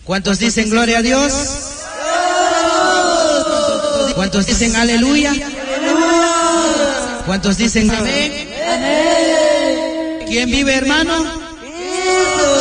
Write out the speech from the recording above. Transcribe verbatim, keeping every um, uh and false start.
¿Cuántos dicen gloria a Dios? ¿Cuántos dicen aleluya? ¿Cuántos dicen amén? ¿Quién vive, hermano?